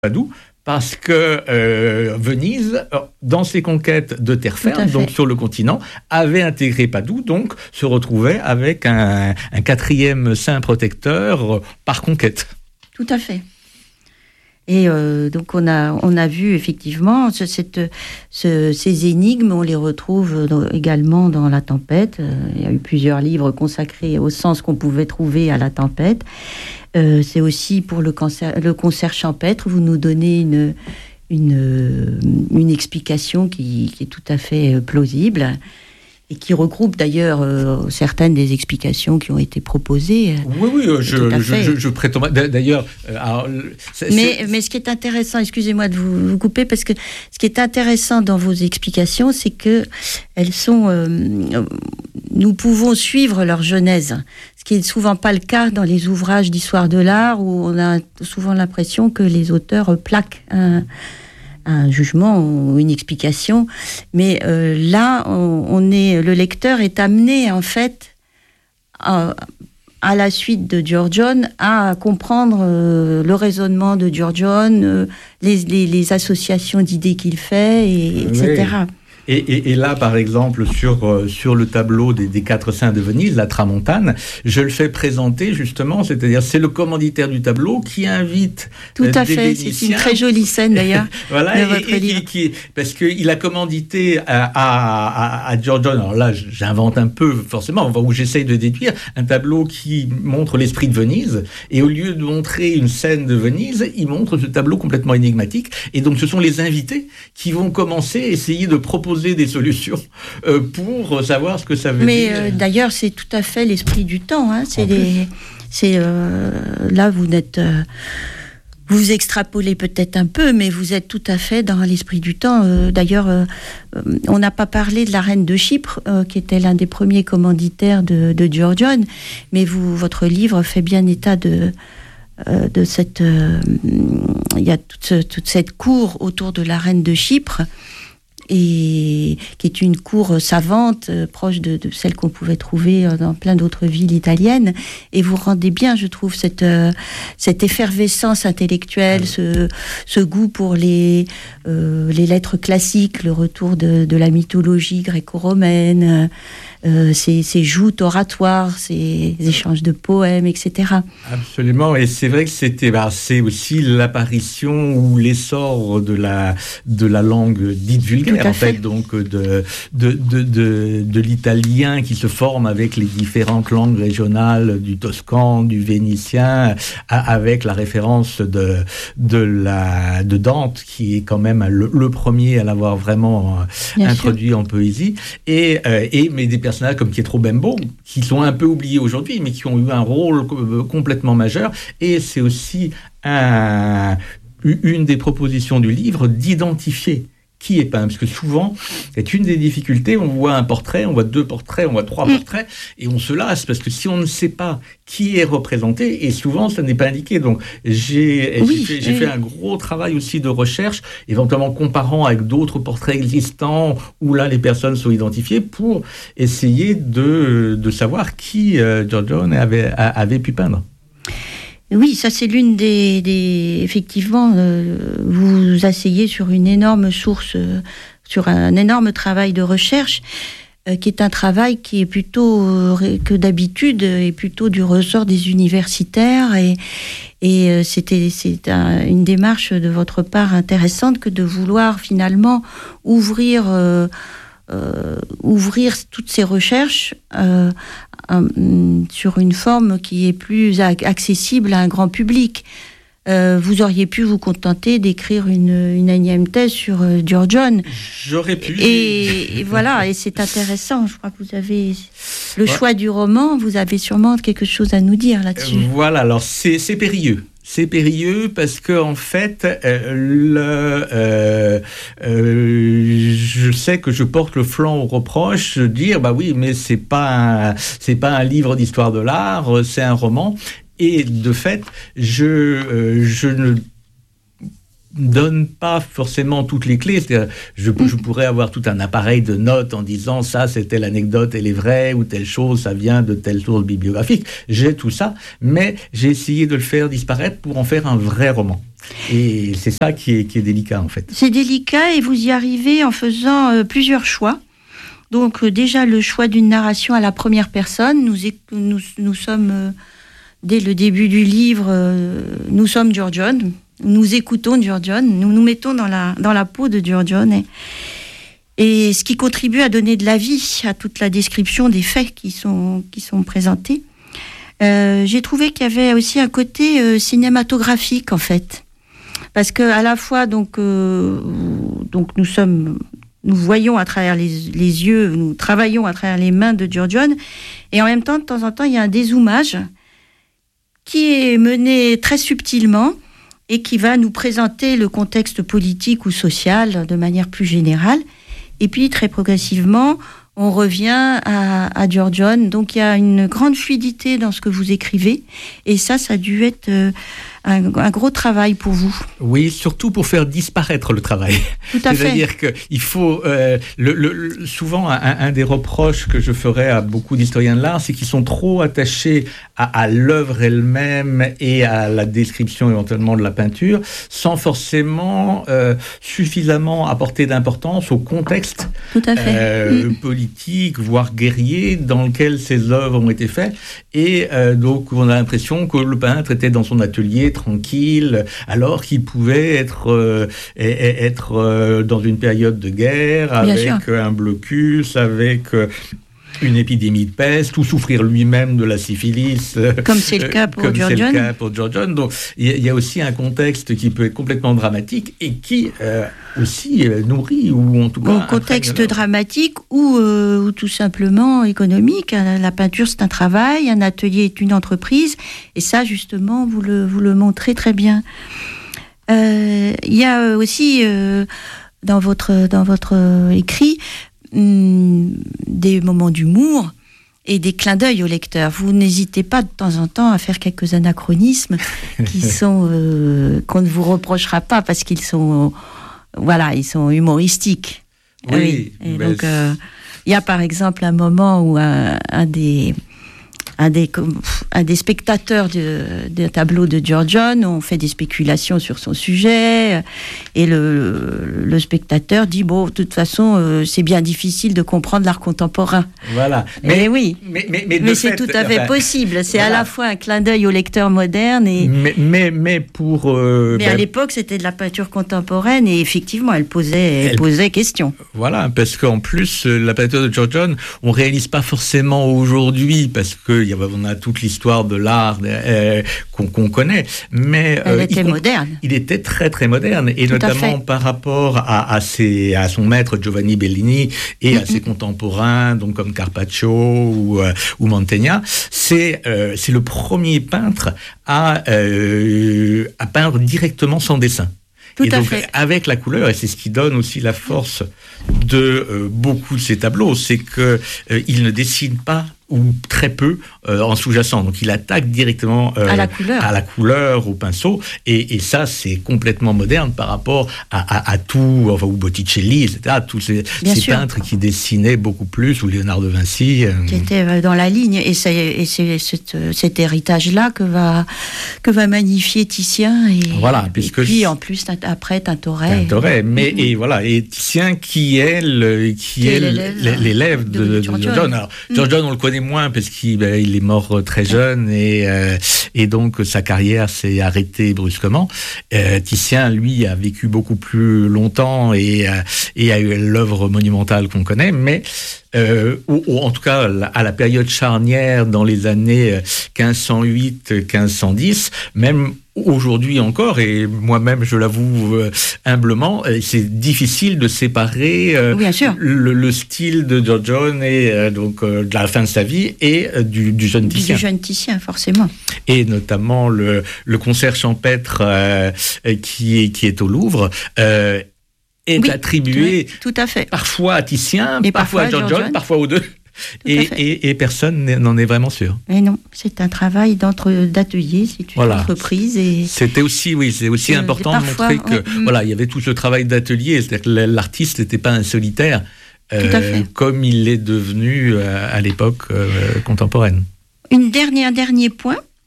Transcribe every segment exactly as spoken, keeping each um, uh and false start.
Padoue, parce que euh, Venise, dans ses conquêtes de terre ferme, donc sur le continent, avait intégré Padoue, donc se retrouvait avec un, un quatrième saint protecteur euh, par conquête. Tout à fait. Et euh, donc on a, on a vu effectivement ce, cette, ce, ces énigmes, on les retrouve dans, également dans La Tempête. Euh, il y a eu plusieurs livres consacrés au sens qu'on pouvait trouver à La Tempête. Euh, c'est aussi pour le, cancer, le concert champêtre, vous nous donnez une, une, une explication qui, qui est tout à fait plausible et qui regroupe d'ailleurs euh, certaines des explications qui ont été proposées. Oui, oui, je, je, je, je prétends... D'ailleurs... Euh, alors, c'est, mais, c'est... mais ce qui est intéressant, excusez-moi de vous, vous couper, parce que ce qui est intéressant dans vos explications, c'est que elles sont... Euh, nous pouvons suivre leur genèse, ce qui n'est souvent pas le cas dans les ouvrages d'histoire de l'art, où on a souvent l'impression que les auteurs plaquent un... un jugement ou une explication, mais euh, là, on, on est, le lecteur est amené en fait à, à la suite de Giorgione à comprendre euh, le raisonnement de Giorgione, euh, les, les, les associations d'idées qu'il fait, et, et cetera. Oui. Et, et, et là, par exemple, sur, euh, sur le tableau des, des quatre saints de Venise, la Tramontane, je le fais présenter justement, c'est-à-dire c'est le commanditaire du tableau qui invite Tout euh, à des fait, Vénitiens. C'est une très jolie scène d'ailleurs. Voilà, et, et, et qui, parce qu'il a commandité à, à, à, à Giorgione, alors là j'invente un peu forcément, où j'essaye de déduire, un tableau qui montre l'esprit de Venise, et au lieu de montrer une scène de Venise, il montre ce tableau complètement énigmatique, et donc ce sont les invités qui vont commencer à essayer de proposer des solutions euh, pour savoir ce que ça veut Mais, dire. Mais euh, d'ailleurs, c'est tout à fait l'esprit du temps. Hein. C'est les, c'est, euh, là, vous n'êtes... Euh, vous extrapolez peut-être un peu, mais vous êtes tout à fait dans l'esprit du temps. Euh, d'ailleurs, euh, on n'a pas parlé de la reine de Chypre, euh, qui était l'un des premiers commanditaires de, de Giorgione, mais vous, votre livre fait bien état de... Euh, de cette... Euh, il y a toute, ce, toute cette cour autour de la reine de Chypre, et qui est une cour savante, euh, proche de, de celle qu'on pouvait trouver dans plein d'autres villes italiennes. Et vous rendez bien, je trouve, cette, euh, cette effervescence intellectuelle, ce, ce goût pour les, euh, les lettres classiques, le retour de, de la mythologie gréco-romaine, euh, ces, ces joutes oratoires, ces échanges de poèmes, et cetera. Absolument, et c'est vrai que c'était, bah, c'est aussi l'apparition ou l'essor de la, de la langue dite vulgaire, en fait, fait, donc de, de, de, de, de l'italien qui se forme avec les différentes langues régionales du toscan, du vénitien, à, avec la référence de, de, la, de Dante, qui est quand même le, le premier à l'avoir vraiment Bien introduit sûr. En poésie, et, euh, et mais des personnages comme Pietro Bembo, qui sont un peu oubliés aujourd'hui, mais qui ont eu un rôle complètement majeur, et c'est aussi un, une des propositions du livre d'identifier qui est peint, parce que souvent, c'est une des difficultés, on voit un portrait, on voit deux portraits, on voit trois mmh. portraits, et on se lasse, parce que si on ne sait pas qui est représenté, et souvent, ça n'est pas indiqué. Donc, j'ai, oui, j'ai, fait, j'ai oui. fait un gros travail aussi de recherche, éventuellement comparant avec d'autres portraits existants, où là, les personnes sont identifiées, pour essayer de, de savoir qui euh, Giorgione avait, avait pu peindre. Oui, ça c'est l'une des... des effectivement, euh, vous asseyez sur une énorme source, euh, sur un énorme travail de recherche, euh, qui est un travail qui est plutôt, euh, que d'habitude, est plutôt du ressort des universitaires, et, et euh, c'était, c'est un, une démarche de votre part intéressante que de vouloir finalement ouvrir... Euh, Euh, ouvrir toutes ces recherches euh, euh, sur une forme qui est plus accessible à un grand public. Euh, vous auriez pu vous contenter d'écrire une, une énième thèse sur euh, Giorgione. J'aurais pu. Et, et voilà, et c'est intéressant. Je crois que vous avez le ouais. choix du roman. Vous avez sûrement quelque chose à nous dire là-dessus. Euh, voilà, alors c'est, c'est périlleux. C'est périlleux parce que en fait, euh, le, euh, euh, je sais que je porte le flanc au reproche de dire bah oui, mais c'est pas un, c'est pas un livre d'histoire de l'art, c'est un roman. Et de fait, je euh, je ne donne pas forcément toutes les clés. C'est-à-dire, je, je pourrais avoir tout un appareil de notes en disant ça, c'est telle anecdote, elle est vraie, ou telle chose, ça vient de telle source bibliographique. J'ai tout ça, mais j'ai essayé de le faire disparaître pour en faire un vrai roman. Et c'est ça qui est, qui est délicat, en fait. C'est délicat et vous y arrivez en faisant euh, plusieurs choix. Donc, euh, déjà, le choix d'une narration à la première personne. Nous, nous, nous sommes, euh, dès le début du livre, euh, nous sommes Giorgione. Nous écoutons Giorgione. Nous nous mettons dans la, dans la peau de Giorgione. Et, et ce qui contribue à donner de la vie à toute la description des faits qui sont, qui sont présentés. Euh, j'ai trouvé qu'il y avait aussi un côté euh, cinématographique, en fait. Parce que à la fois, donc, euh, donc nous sommes, nous voyons à travers les, les yeux, nous travaillons à travers les mains de Giorgione, et en même temps, de temps en temps, il y a un dézoomage qui est mené très subtilement et qui va nous présenter le contexte politique ou social de manière plus générale. Et puis, très progressivement, on revient à, à Giorgione. Donc, il y a une grande fluidité dans ce que vous écrivez. Et ça, ça a dû être euh, un, un gros travail pour vous. Oui, surtout pour faire disparaître le travail. Tout à fait. C'est-à-dire qu'il faut... Euh, le, le, souvent, un, un des reproches que je ferais à beaucoup d'historiens de l'art, c'est qu'ils sont trop attachés à, à l'œuvre elle-même et à la description éventuellement de la peinture, sans forcément euh, suffisamment apporter d'importance au contexte Tout à fait. Euh, mmh. politique, voire guerrier, dans lequel ces œuvres ont été faites. Et euh, donc, on a l'impression que le peintre était dans son atelier tranquille, alors qu'il pouvait être, euh, être euh, dans une période de guerre, avec un blocus, avec... Euh, une épidémie de peste, ou souffrir lui-même de la syphilis. Comme c'est le cas pour Giorgione. Comme c'est le cas pour Giorgione. Donc, il y, y a aussi un contexte qui peut être complètement dramatique et qui euh, aussi euh, nourrit, ou en tout cas... Un contexte dramatique ou, euh, ou tout simplement économique. La peinture, c'est un travail, un atelier est une entreprise, et ça, justement, vous le, vous le montrez très bien. Euh, il y a aussi, euh, dans votre, dans votre euh, écrit, des moments d'humour et des clins d'œil au lecteur. Vous n'hésitez pas de temps en temps à faire quelques anachronismes qui sont euh, qu'on ne vous reprochera pas parce qu'ils sont voilà, ils sont humoristiques. Oui. oui. Et donc il euh, y a par exemple un moment où un, un des Un des, un des spectateurs de, de tableau de Giorgione, on fait des spéculations sur son sujet, et le, le spectateur dit, bon, de toute façon, euh, c'est bien difficile de comprendre l'art contemporain. Voilà. Mais, et oui, mais, mais, mais, mais c'est fait, tout à fait enfin, possible. C'est voilà. à la fois un clin d'œil au lecteur moderne. Et, mais, mais, mais pour... Euh, mais ben, à l'époque, c'était de la peinture contemporaine, et effectivement, elle posait, elle, elle posait question. Voilà, parce qu'en plus, la peinture de Giorgione, on ne réalise pas forcément aujourd'hui, parce que on a toute l'histoire de l'art euh, qu'on, qu'on connaît, mais elle euh, était il, moderne. Il était très très moderne, et Tout notamment par rapport à, à, ses, à son maître Giovanni Bellini et mm-hmm. à ses contemporains, donc comme Carpaccio ou, euh, ou Mantegna. C'est euh, c'est le premier peintre à euh, à peindre directement sans dessin. Tout et à donc, fait. avec la couleur, et c'est ce qui donne aussi la force de euh, beaucoup de ses tableaux, c'est que euh, il ne dessine pas ou très peu euh, en sous-jacent. Donc, il attaque directement euh, à la couleur, à la couleur, au pinceau. Et, et ça, c'est complètement moderne par rapport à, à, à tout, enfin, ou Botticelli, et cetera. Tous ces, ces peintres qui dessinaient beaucoup plus, ou Léonard de Vinci. Euh... Qui étaient dans la ligne. Et c'est, et c'est cet, cet héritage-là que va, que va magnifier Titien. Et, voilà, et puis, en plus, après, Tintoret. Tintoret. Mais, mm-hmm. et voilà. Et Titien, qui est, le, qui, qui est, est l'élève, l'élève de, de, de, de Giorgione. Alors, mm. Giorgione, on le connaît moins parce qu'il ben, il est mort très jeune, et, euh, et donc sa carrière s'est arrêtée brusquement. Euh, Titien, lui, a vécu beaucoup plus longtemps et, euh, et a eu l'œuvre monumentale qu'on connaît, mais Euh, ou, ou en tout cas à la période charnière dans les années quinze cent huit quinze cent dix, même aujourd'hui encore, et moi-même je l'avoue euh, humblement, euh, c'est difficile de séparer euh, Bien sûr. Le, le style de Giorgione et euh, donc euh, de la fin de sa vie et euh, du, du jeune Titien. Du jeune Titien, forcément. Et notamment le, le concert champêtre euh, qui, est, qui est au Louvre. Euh, est oui, attribué tout à fait. parfois à Titien, et parfois, parfois à Giorgione, Giorgione, parfois aux deux. Et, et, et personne n'en est vraiment sûr. Mais non, c'est un travail d'atelier, c'est une voilà. entreprise. Et c'était aussi, oui, c'est aussi euh, important parfois, de montrer que, ouais, voilà, il y avait tout ce travail d'atelier, c'est-à-dire que l'artiste n'était pas un solitaire, euh, comme il l'est devenu euh, à l'époque euh, contemporaine. Une dernière, un dernier point.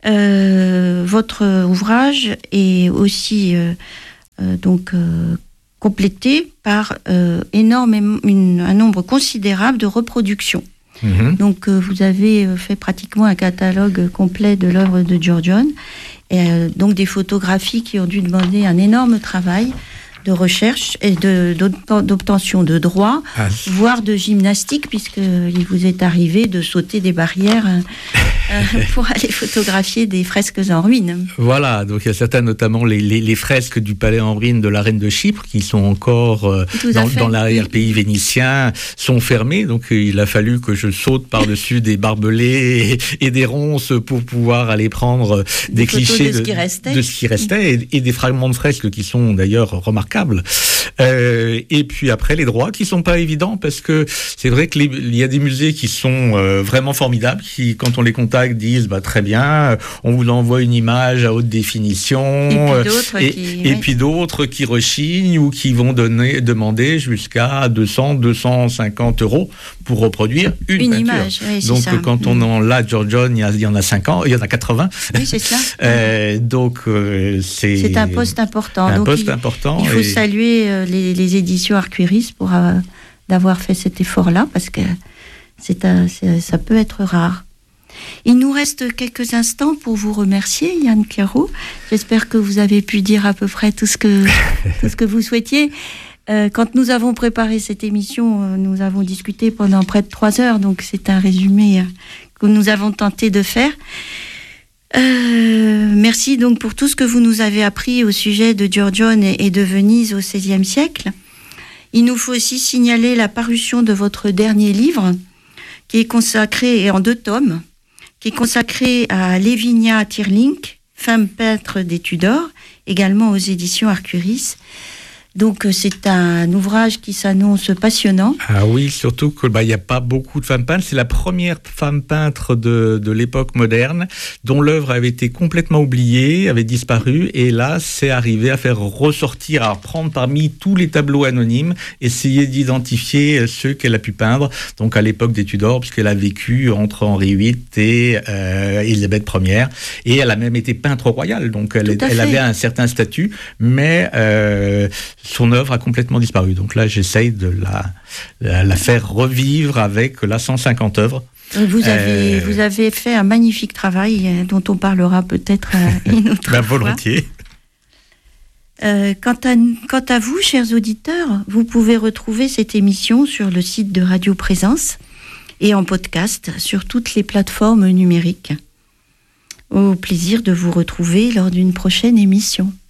Euh, votre ouvrage est aussi euh, euh, donc euh, complété par euh, énormément, une, un nombre considérable de reproductions. Mmh. Donc euh, vous avez fait pratiquement un catalogue complet de l'œuvre de Giorgione, et euh, donc des photographies qui ont dû demander un énorme travail de recherche et de, d'obtention de droits, ah. voire de gymnastique, puisqu'il vous est arrivé de sauter des barrières euh, pour aller photographier des fresques en ruine. Voilà, donc il y a certaines, notamment les, les, les fresques du palais en ruine de la reine de Chypre, qui sont encore euh, dans, dans l'arrière-pays vénitien, sont fermées, donc il a fallu que je saute par-dessus des barbelés et, et des ronces pour pouvoir aller prendre des, des clichés de ce qui restait, de ce qui restait et, et des fragments de fresques qui sont d'ailleurs remarquables. Euh, et puis après les droits qui sont pas évidents, parce que c'est vrai que les, il y a des musées qui sont euh, vraiment formidables, qui quand on les contacte disent bah très bien, on vous envoie une image à haute définition, et puis d'autres, et, qui, et ouais. puis d'autres qui rechignent ou qui vont donner, demander jusqu'à deux cents, deux cent cinquante euros pour reproduire une, une peinture. Image, oui, donc ça. quand on en l'a Giorgione, il y, a, il y en a cinquante, il y en a quatre-vingts. Oui, c'est ça. euh, donc euh, c'est c'est un poste important. Un donc poste il, important. Il faut et... saluer euh, les, les éditions Arcueris pour euh, d'avoir fait cet effort-là, parce que c'est un, c'est, ça peut être rare. Il nous reste quelques instants pour vous remercier, Yann Chiaro. J'espère que vous avez pu dire à peu près tout ce que, tout ce que vous souhaitiez. Euh, quand nous avons préparé cette émission, euh, nous avons discuté pendant près de trois heures, donc c'est un résumé euh, que nous avons tenté de faire. Euh, merci donc pour tout ce que vous nous avez appris au sujet de Giorgione et, et de Venise au seizième siècle. Il nous faut aussi signaler la parution de votre dernier livre, qui est consacré, et en deux tomes, qui est consacré à Lavinia Teirlinck, femme peintre des Tudors, également aux éditions Arcueris. Donc c'est un ouvrage qui s'annonce passionnant. Ah oui, surtout que bah il y a pas beaucoup de femmes peintres. C'est la première femme peintre de de l'époque moderne dont l'œuvre avait été complètement oubliée, avait disparu, et là c'est arrivé à faire ressortir, à prendre parmi tous les tableaux anonymes, essayer d'identifier ceux qu'elle a pu peindre. Donc à l'époque des Tudors, puisqu'elle a vécu entre Henri huit et euh, Élisabeth première, et elle a même été peintre royale. Donc elle, elle avait un certain statut, mais euh, son œuvre a complètement disparu. Donc là, j'essaye de la, la, la faire revivre avec là cent cinquante œuvres. Vous avez, euh... vous avez fait un magnifique travail dont on parlera peut-être une autre ben, fois. Volontiers. Euh, quant, à, quant à vous, chers auditeurs, vous pouvez retrouver cette émission sur le site de Radio Présence et en podcast sur toutes les plateformes numériques. Au plaisir de vous retrouver lors d'une prochaine émission.